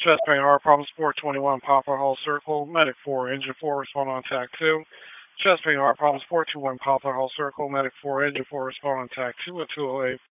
Chest pain, heart problems, 421 Poplar Hall Circle, Medic 4, Engine 4, respond on TAC 2. Chest pain, heart problems, 421 Poplar Hall Circle, Medic 4, Engine 4, respond on TAC 2 at 208.